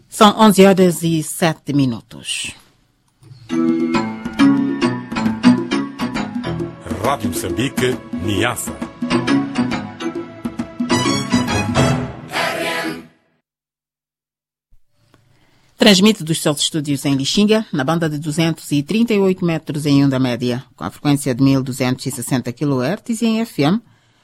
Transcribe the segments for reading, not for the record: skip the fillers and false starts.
São 11h07. Rádio Moçambique, Niassa. Transmite dos seus estúdios em Lixinga, na banda de 238 metros em onda média, com a frequência de 1260 kHz e em FM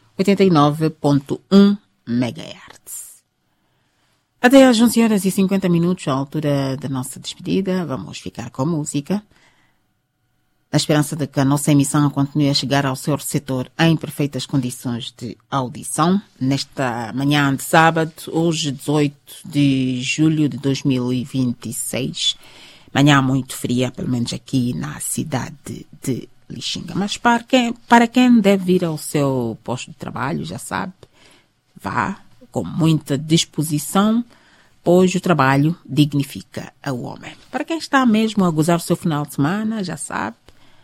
89.1 MHz. Até às 11h50, à altura da nossa despedida, vamos ficar com música, na esperança de que a nossa emissão continue a chegar ao seu receptor em perfeitas condições de audição. Nesta manhã de sábado, hoje 18 de julho de 2026, manhã muito fria, pelo menos aqui na cidade de Lixinga. Mas para quem deve ir ao seu posto de trabalho, já sabe, vá com muita disposição, pois o trabalho dignifica o homem. Para quem está mesmo a gozar o seu final de semana, já sabe,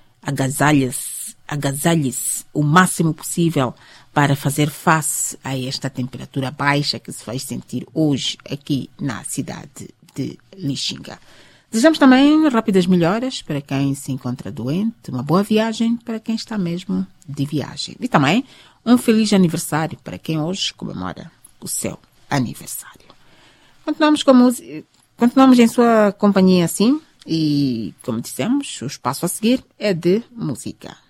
agasalhe-se o máximo possível para fazer face a esta temperatura baixa que se faz sentir hoje aqui na cidade de Lixinga. Desejamos também rápidas melhoras para quem se encontra doente, uma boa viagem para quem está mesmo de viagem. E também um feliz aniversário para quem hoje comemora o seu aniversário. Continuamos em sua companhia assim. E, como dissemos, o espaço a seguir é de música.